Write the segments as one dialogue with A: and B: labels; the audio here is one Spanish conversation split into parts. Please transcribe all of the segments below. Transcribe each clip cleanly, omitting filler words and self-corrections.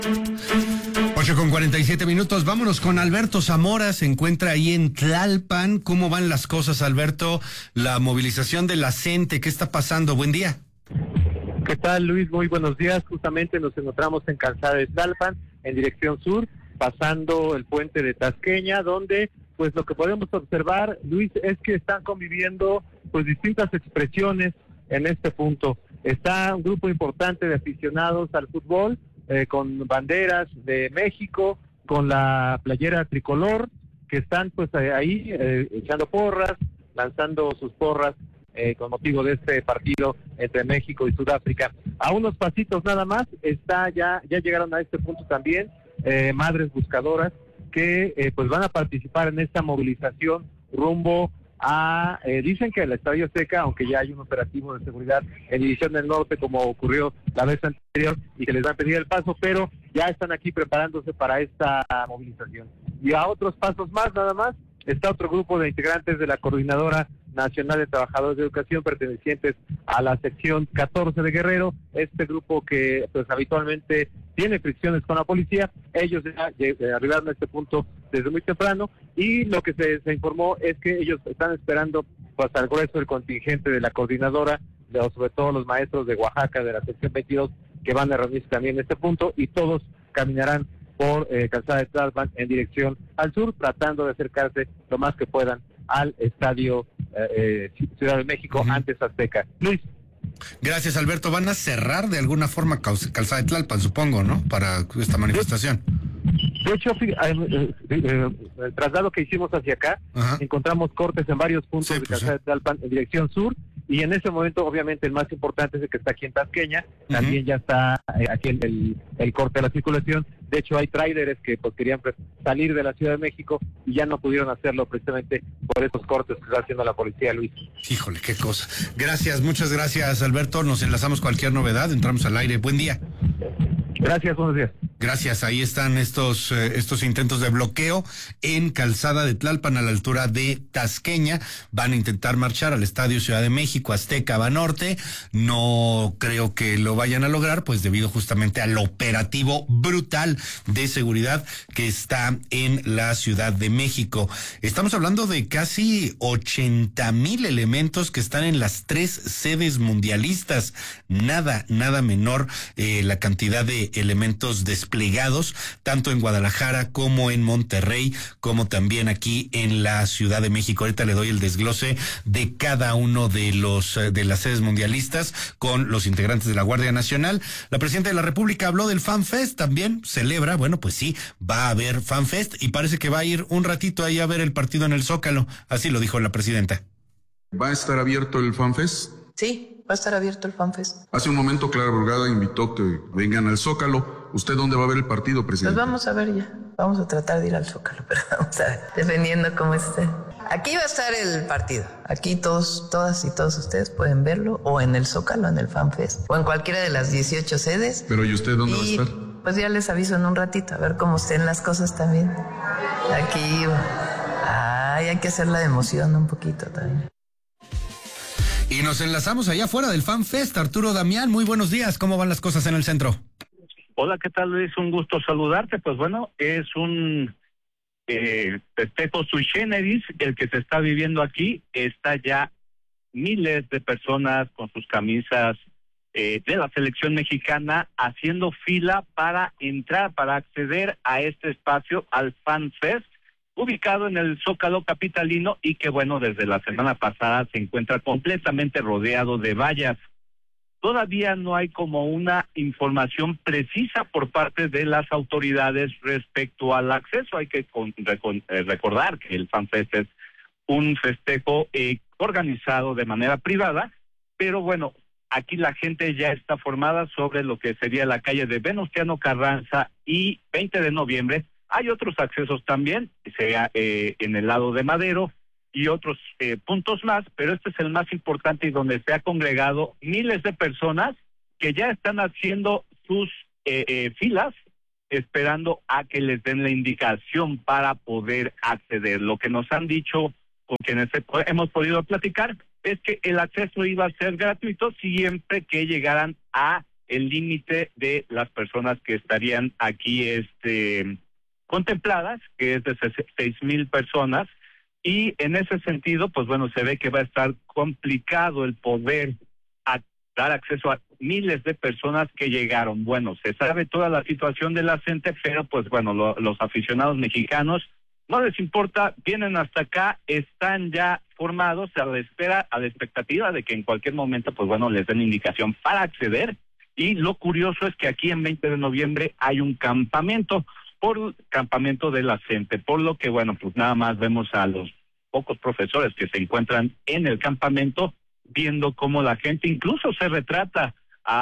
A: 8:47. Vámonos con Alberto Zamora. Se encuentra ahí en Tlalpan. ¿Cómo van las cosas, Alberto? La movilización de la gente, ¿qué está pasando? Buen día.
B: ¿Qué tal, Luis? Muy buenos días. Justamente nos encontramos en Calzada de Tlalpan, en dirección sur, pasando el puente de Tasqueña, donde pues lo que podemos observar, Luis, es que están conviviendo pues distintas expresiones en este punto. Está un grupo importante de aficionados al fútbol, con banderas de México, con la playera tricolor, que están pues ahí echando porras, lanzando sus porras con motivo de este partido entre México y Sudáfrica. A unos pasitos nada más, ya llegaron a este punto también madres buscadoras que pues van a participar en esta movilización rumbo a, dicen que el Estadio Azteca, aunque ya hay un operativo de seguridad en División del Norte, como ocurrió la vez anterior, y que les van a pedir el paso, pero ya están aquí preparándose para esta movilización. Y a otros pasos más, nada más, está otro grupo de integrantes de la Coordinadora Nacional de Trabajadores de Educación, pertenecientes a la sección 14 de Guerrero, este grupo que pues habitualmente tiene fricciones con la policía. Ellos ya arribaron a este punto desde muy temprano, y lo que se informó es que ellos están esperando pues al grueso del contingente de la coordinadora, sobre todo los maestros de Oaxaca, de la sección 22, que van a reunirse también en este punto, y todos caminarán por Calzada de Tlalpan en dirección al sur, tratando de acercarse lo más que puedan al estadio Ciudad de México, antes Azteca. Luis.
A: Gracias, Alberto. Van a cerrar de alguna forma Calzada de Tlalpan, supongo, ¿no? Para esta manifestación.
B: De hecho, el traslado que hicimos hacia acá, encontramos cortes en varios puntos de Calzada de Tlalpan en dirección sur, y en ese momento, obviamente, el más importante es el que está aquí en Tasqueña. También ya está aquí el corte de la circulación. De hecho, hay tráileres que pues querían salir de la Ciudad de México y ya no pudieron hacerlo precisamente por esos cortes que está haciendo la policía, Luis.
A: Híjole, qué cosa. Gracias, muchas gracias, Alberto. Nos enlazamos cualquier novedad, entramos al aire. Buen día.
B: Gracias, buenos días.
A: Gracias, ahí están estos intentos de bloqueo en Calzada de Tlalpan, a la altura de Tasqueña. Van a intentar marchar al Estadio Ciudad de México, Azteca, Banorte. No creo que lo vayan a lograr, pues debido justamente al operativo brutal de seguridad que está en la Ciudad de México. Estamos hablando de casi 80,000 elementos que están en las 3 sedes mundialistas. Nada menor la cantidad de elementos desplegados, tanto en Guadalajara como en Monterrey, como también aquí en la Ciudad de México. Ahorita le doy el desglose de cada uno de las sedes mundialistas con los integrantes de la Guardia Nacional. La presidenta de la República habló del FanFest, también celebra, bueno, pues sí, va a haber FanFest, y parece que va a ir un ratito ahí a ver el partido en el Zócalo, así lo dijo la presidenta.
C: ¿Va a estar abierto el FanFest?
D: Sí, va a estar abierto el FanFest.
C: Hace un momento Clara Brugada invitó que vengan al Zócalo. ¿Usted dónde va a ver el partido, presidente?
D: Pues vamos a ver ya. Vamos a tratar de ir al Zócalo, pero vamos a ver, dependiendo cómo esté. Aquí va a estar el partido. Aquí todas y todos ustedes pueden verlo, o en el Zócalo, en el FanFest, o en cualquiera de las 18 sedes.
C: Pero ¿y usted dónde va a estar?
D: Pues ya les aviso en un ratito, a ver cómo estén las cosas también. Aquí hay que hacer la emoción un poquito también.
A: Y nos enlazamos allá afuera del FanFest. Arturo Damián, muy buenos días. ¿Cómo van las cosas en el centro?
E: Hola, ¿qué tal, Luis? Un gusto saludarte. Pues bueno, es un festejo sui generis el que se está viviendo aquí. Está ya miles de personas con sus camisas de la selección mexicana haciendo fila para entrar, para acceder a este espacio, al FanFest, ubicado en el Zócalo capitalino, y que bueno, desde la semana pasada se encuentra completamente rodeado de vallas. Todavía no hay como una información precisa por parte de las autoridades respecto al acceso. Hay que recordar que el FanFest es un festejo organizado de manera privada, pero bueno, aquí la gente ya está formada sobre lo que sería la calle de Venustiano Carranza y 20 de noviembre. Hay otros accesos también, sea en el lado de Madero y otros puntos más, pero este es el más importante y donde se ha congregado miles de personas que ya están haciendo sus filas, esperando a que les den la indicación para poder acceder. Lo que nos han dicho, con quienes hemos podido platicar, es que el acceso iba a ser gratuito siempre que llegaran a el límite de las personas que estarían aquí contempladas, que es de 6,000 personas, y en ese sentido, pues bueno, se ve que va a estar complicado el poder dar acceso a miles de personas que llegaron. Bueno, se sabe toda la situación de la gente, pero pues bueno, los aficionados mexicanos no les importa, vienen hasta acá, están ya formados a la espera, a la expectativa de que en cualquier momento, pues bueno, les den indicación para acceder. Y lo curioso es que aquí en 20 de noviembre hay un campamento de la gente, por lo que bueno, pues nada más vemos a los pocos profesores que se encuentran en el campamento, viendo cómo la gente incluso se retrata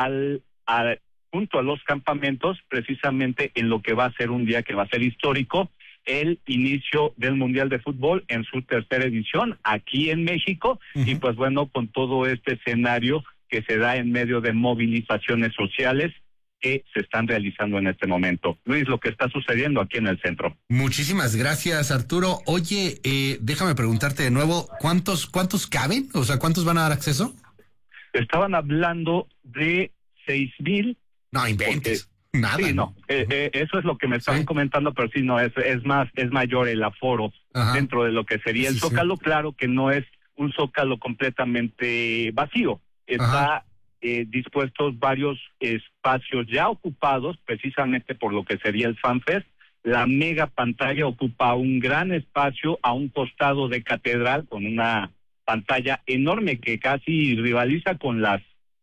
E: junto a los campamentos, precisamente en lo que va a ser un día que va a ser histórico, el inicio del Mundial de Fútbol en su tercera edición aquí en México. Y pues bueno, con todo este escenario que se da en medio de movilizaciones sociales que se están realizando en este momento. Luis, lo que está sucediendo aquí en el centro.
A: Muchísimas gracias, Arturo. Oye, déjame preguntarte de nuevo, ¿cuántos caben? O sea, ¿cuántos van a dar acceso?
E: Estaban hablando de 6,000.
A: No inventes. Nada.
E: Sí, no. Eso es lo que me estaban comentando, pero sí, no, es mayor el aforo dentro de lo que sería el Zócalo. Sí. Claro que no es un Zócalo completamente vacío. Está dispuestos varios espacios ya ocupados precisamente por lo que sería el FanFest. La mega pantalla ocupa un gran espacio a un costado de Catedral, con una pantalla enorme que casi rivaliza con las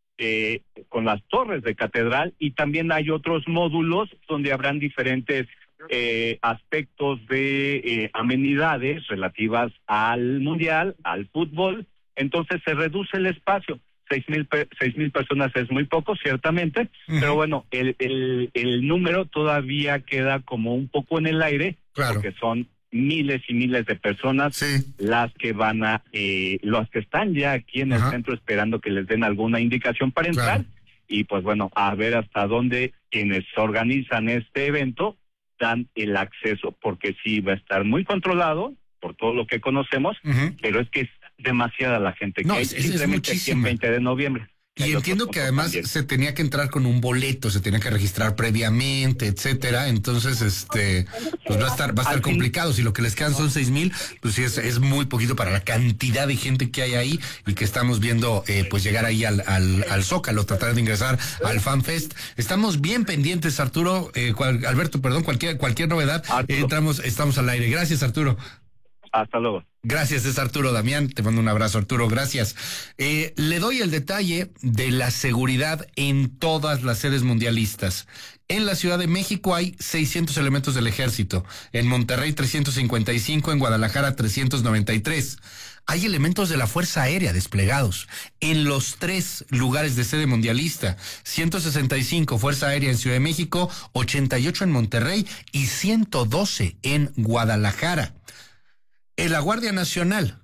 E: torres de Catedral, y también hay otros módulos donde habrán diferentes aspectos de amenidades relativas al Mundial, al fútbol. Entonces se reduce el espacio. 6,000 personas es muy poco, ciertamente, pero bueno, el número todavía queda como un poco en el aire, porque son miles y miles de personas las que los que están ya aquí en el centro esperando que les den alguna indicación para entrar. Y pues bueno, a ver hasta dónde quienes organizan este evento dan el acceso, porque sí va a estar muy controlado por todo lo que conocemos, pero es que es demasiada la gente que hay simplemente aquí en 20 de noviembre.
A: Y entiendo que además se tenía que entrar con un boleto, se tenía que registrar previamente, etcétera. Entonces, pues va a estar complicado. Si lo que les quedan son 6,000, pues sí es muy poquito para la cantidad de gente que hay ahí y que estamos viendo, pues llegar ahí al Zócalo, tratar de ingresar al FanFest. Estamos bien pendientes, Arturo, Alberto, perdón, cualquier novedad, estamos al aire. Gracias, Arturo.
E: Hasta luego.
A: Gracias, es Arturo Damián. Te mando un abrazo, Arturo. Gracias. Le doy el detalle de la seguridad en todas las sedes mundialistas. En la Ciudad de México hay 600 elementos del Ejército. En Monterrey, 355. En Guadalajara, 393. Hay elementos de la Fuerza Aérea desplegados en los 3 lugares de sede mundialista. 165 Fuerza Aérea en Ciudad de México, 88 en Monterrey y 112 en Guadalajara. En la Guardia Nacional,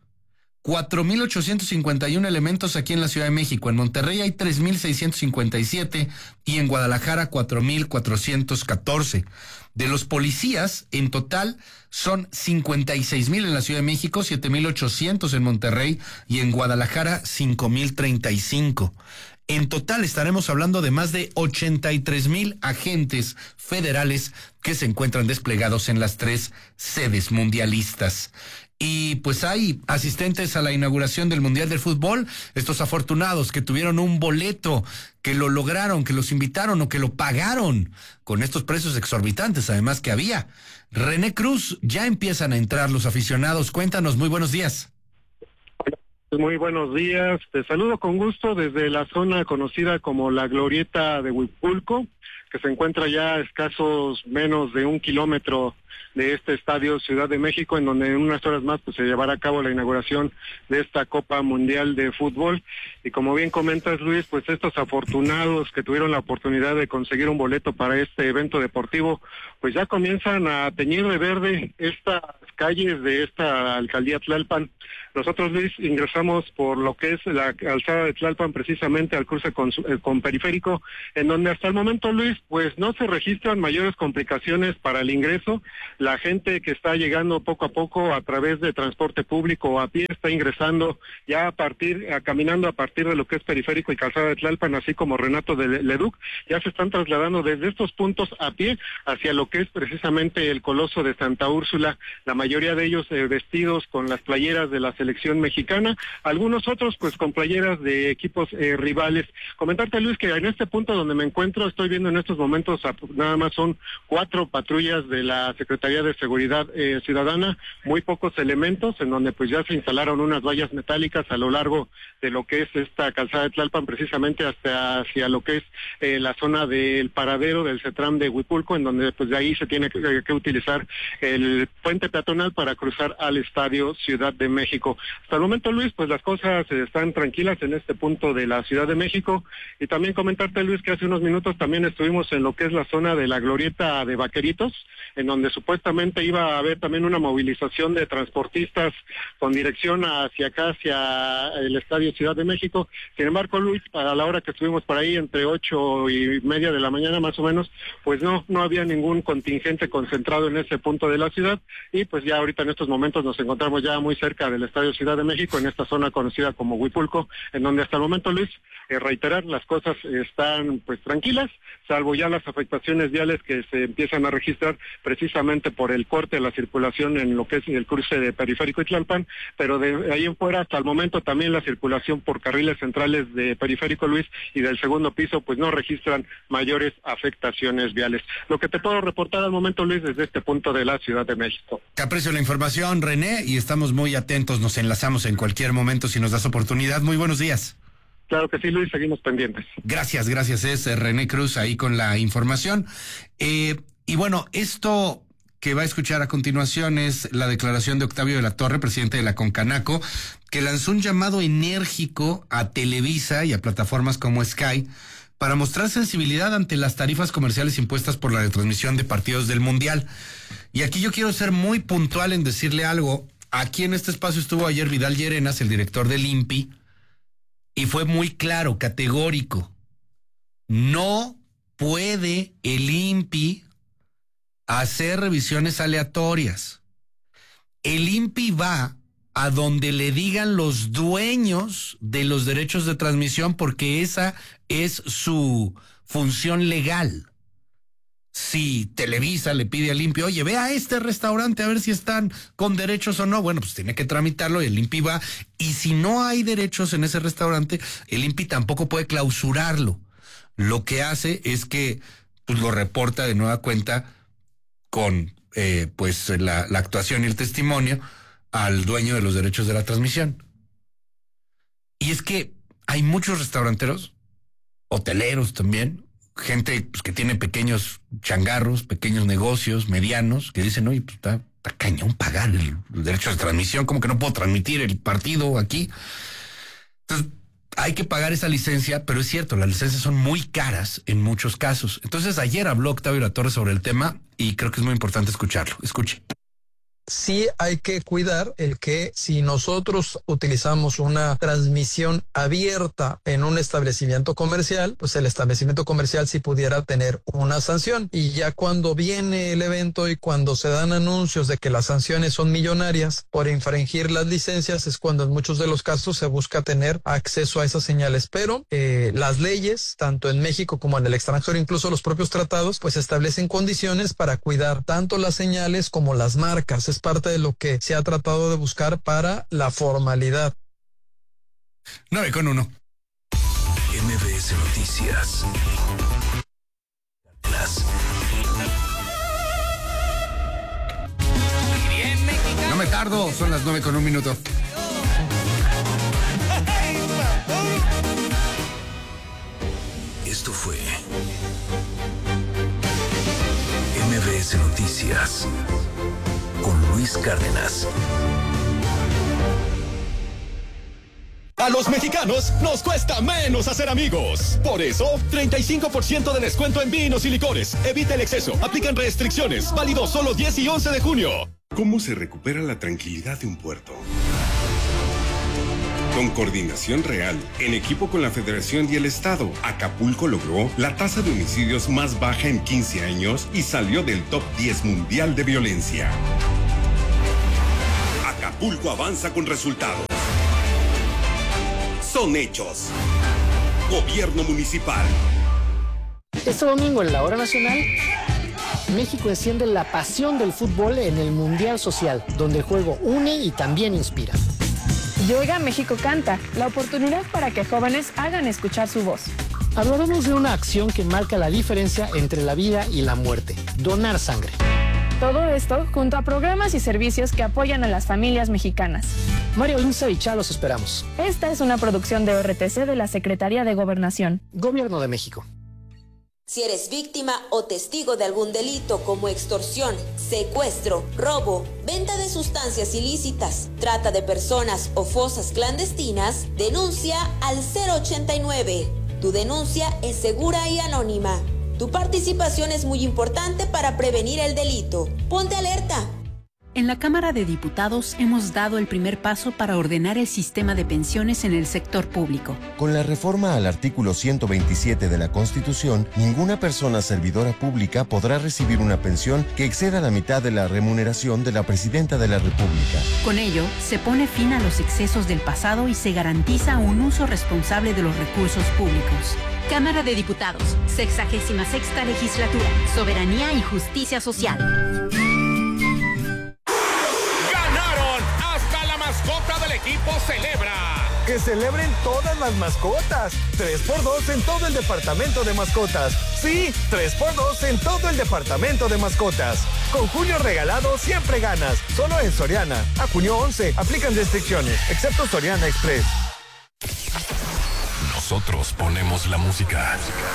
A: 4,851 elementos aquí en la Ciudad de México. En Monterrey hay 3,657 y en Guadalajara 4,414. De los policías, en total, son 56,000 en la Ciudad de México, 7,800 en Monterrey y en Guadalajara 5,035. En total estaremos hablando de más de 83,000 agentes federales que se encuentran desplegados en las 3 sedes mundialistas. Y pues hay asistentes a la inauguración del Mundial del Fútbol, estos afortunados que tuvieron un boleto, que lo lograron, que los invitaron o que lo pagaron con estos precios exorbitantes, además que había. René Cruz, ya empiezan a entrar los aficionados. Cuéntanos, muy buenos días.
F: Muy buenos días, te saludo con gusto desde la zona conocida como la Glorieta de Huipulco, que se encuentra ya a escasos menos de 1 kilómetro de este estadio Ciudad de México, en donde en unas horas más pues se llevará a cabo la inauguración de esta Copa Mundial de Fútbol. Y como bien comentas, Luis, pues estos afortunados que tuvieron la oportunidad de conseguir un boleto para este evento deportivo, pues ya comienzan a teñir de verde esta calles de esta alcaldía Tlalpan. Nosotros, Luis, ingresamos por lo que es la calzada de Tlalpan, precisamente al cruce con Periférico, en donde hasta el momento, Luis, pues no se registran mayores complicaciones para el ingreso. La gente que está llegando poco a poco a través de transporte público o a pie está ingresando ya caminando a partir de lo que es Periférico y calzada de Tlalpan, así como Renato de Leduc, ya se están trasladando desde estos puntos a pie hacia lo que es precisamente el Coloso de Santa Úrsula, la mayoría de ellos vestidos con las playeras de la selección mexicana, algunos otros pues con playeras de equipos rivales. Comentarte, Luis, que en este punto donde me encuentro, estoy viendo en estos momentos nada más son 4 patrullas de la Secretaría de Seguridad Ciudadana, muy pocos elementos, en donde pues ya se instalaron unas vallas metálicas a lo largo de lo que es esta calzada de Tlalpan, precisamente hacia lo que es la zona del paradero del CETRAM de Huipulco, en donde pues de ahí se tiene que utilizar el puente peatonal para cruzar al Estadio Ciudad de México. Hasta el momento, Luis, pues las cosas están tranquilas en este punto de la Ciudad de México, y también comentarte, Luis, que hace unos minutos también estuvimos en lo que es la zona de la glorieta de Vaqueritos, en donde supuestamente iba a haber también una movilización de transportistas con dirección hacia acá, hacia el Estadio Ciudad de México. Sin embargo, Luis, para la hora que estuvimos por ahí, entre 8:30 de la mañana más o menos, pues no había ningún contingente concentrado en ese punto de la ciudad, y pues ya ahorita en estos momentos nos encontramos ya muy cerca del Estadio Ciudad de México, en esta zona conocida como Huipulco, en donde hasta el momento, Luis, reiterar, las cosas están pues tranquilas, salvo ya las afectaciones viales que se empiezan a registrar precisamente por el corte de la circulación en lo que es el cruce de Periférico y Tlalpan, pero de ahí en fuera hasta el momento también la circulación por carriles centrales de Periférico, Luis, y del segundo piso pues no registran mayores afectaciones viales. Lo que te puedo reportar al momento, Luis, desde este punto de la Ciudad de México.
A: Te aprecio la información, René, y estamos muy atentos, nos enlazamos en cualquier momento si nos das oportunidad. Muy buenos días.
F: Claro que sí, Luis, seguimos pendientes.
A: Gracias, es René Cruz ahí con la información. Y bueno, esto que va a escuchar a continuación es la declaración de Octavio de la Torre, presidente de la Concanaco, que lanzó un llamado enérgico a Televisa y a plataformas como Sky para mostrar sensibilidad ante las tarifas comerciales impuestas por la retransmisión de partidos del Mundial. Y aquí yo quiero ser muy puntual en decirle algo. Aquí en este espacio estuvo ayer Vidal Llerenas, el director del INPI, y fue muy claro, categórico. No puede el INPI hacer revisiones aleatorias. El INPI va a donde le digan los dueños de los derechos de transmisión, porque esa es su función legal. Si Televisa le pide al INPI, oye, ve a este restaurante a ver si están con derechos o no, bueno, pues tiene que tramitarlo y el INPI va. Y si no hay derechos en ese restaurante, el INPI tampoco puede clausurarlo. Lo que hace es que pues, lo reporta de nueva cuenta con pues la actuación y el testimonio al dueño de los derechos de la transmisión. Y es que hay muchos restauranteros, hoteleros también, gente pues, que tiene pequeños changarros, pequeños negocios, medianos, que dicen, oye, pues está cañón pagar el derecho de transmisión, como que no puedo transmitir el partido aquí. Entonces, hay que pagar esa licencia, pero es cierto, las licencias son muy caras en muchos casos. Entonces, ayer habló Octavio de la Torre sobre el tema y creo que es muy importante escucharlo. Escuche.
G: Sí hay que cuidar el que si nosotros utilizamos una transmisión abierta en un establecimiento comercial, pues el establecimiento comercial sí pudiera tener una sanción. Y ya cuando viene el evento y cuando se dan anuncios de que las sanciones son millonarias por infringir las licencias, es cuando en muchos de los casos se busca tener acceso a esas señales. Pero las leyes, tanto en México como en el extranjero, incluso los propios tratados, pues establecen condiciones para cuidar tanto las señales como las marcas. Es parte de lo que se ha tratado de buscar para la formalidad.
A: 9:1.
H: MBS Noticias.
A: No me tardo, son las 9:1.
H: Esto fue MBS Noticias con Luis Cárdenas.
I: A los mexicanos nos cuesta menos hacer amigos. Por eso, 35% de descuento en vinos y licores. Evita el exceso. Aplican restricciones. Válido solo 10 y 11 de junio.
J: ¿Cómo se recupera la tranquilidad de un puerto? Con coordinación real, en equipo con la Federación y el Estado, Acapulco logró la tasa de homicidios más baja en 15 años y salió del top 10 mundial de violencia. Acapulco avanza con resultados. Son hechos. Gobierno municipal.
K: Este domingo en la Hora Nacional, México enciende la pasión del fútbol en el Mundial Social, donde el juego une y también inspira.
L: Llega México Canta, la oportunidad para que jóvenes hagan escuchar su voz.
K: Hablaremos de una acción que marca la diferencia entre la vida y la muerte: donar sangre.
L: Todo esto junto a programas y servicios que apoyan a las familias mexicanas.
K: Mario Lince y Chá, los esperamos.
L: Esta es una producción de ORTC de la Secretaría de Gobernación.
K: Gobierno de México.
M: Si eres víctima o testigo de algún delito como extorsión, secuestro, robo, venta de sustancias ilícitas, trata de personas o fosas clandestinas, denuncia al 089. Tu denuncia es segura y anónima. Tu participación es muy importante para prevenir el delito. Ponte alerta.
N: En la Cámara de Diputados hemos dado el primer paso para ordenar el sistema de pensiones en el sector público.
O: Con la reforma al artículo 127 de la Constitución, ninguna persona servidora pública podrá recibir una pensión que exceda la mitad de la remuneración de la Presidenta de la República.
N: Con ello, se pone fin a los excesos del pasado y se garantiza un uso responsable de los recursos públicos.
P: Cámara de Diputados, 66ª Legislatura, Soberanía y Justicia Social.
Q: Del equipo celebra.
R: Que celebren todas las mascotas. 3x2 en todo el departamento de mascotas. Sí, 3x2 en todo el departamento de mascotas. Con junio regalado siempre ganas. Solo en Soriana. A junio 11 aplican restricciones, excepto Soriana Express.
H: Nosotros ponemos la música.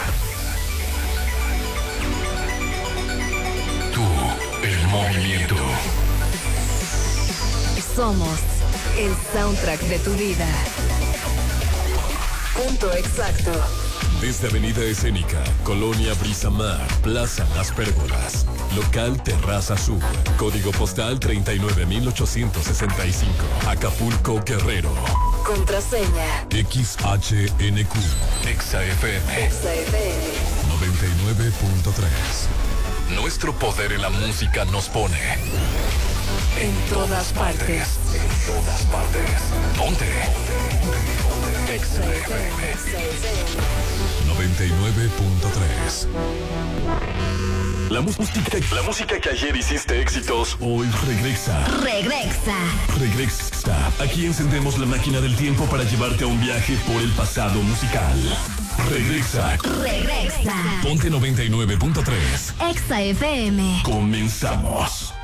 H: Tú, el movimiento.
S: Somos el soundtrack de tu vida. Punto exacto.
H: Desde Avenida Escénica, Colonia Brisamar, Plaza Las Pérgolas, Local Terraza Sur, Código Postal 39865, Acapulco, Guerrero.
S: Contraseña
H: XHNQ, XFM 99.3. Nuestro poder en la música nos pone
S: en todas partes.
H: En todas partes. Ponte. XFM 99.3. La música que ayer hiciste éxitos, hoy regresa. Regresa. Aquí encendemos la máquina del tiempo para llevarte a un viaje por el pasado musical. Regresa.
S: Regresa.
H: Ponte 99.3.
S: Exa FM.
H: Comenzamos.